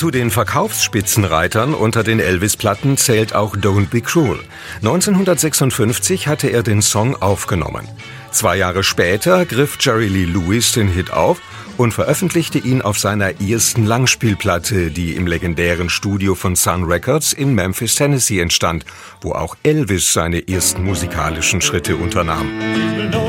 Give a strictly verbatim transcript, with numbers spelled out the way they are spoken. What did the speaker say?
Zu den Verkaufsspitzenreitern unter den Elvis-Platten zählt auch Don't Be Cruel. neunzehnhundertsechsundfünfzig hatte er den Song aufgenommen. Zwei Jahre später griff Jerry Lee Lewis den Hit auf und veröffentlichte ihn auf seiner ersten Langspielplatte, die im legendären Studio von Sun Records in Memphis, Tennessee entstand, wo auch Elvis seine ersten musikalischen Schritte unternahm.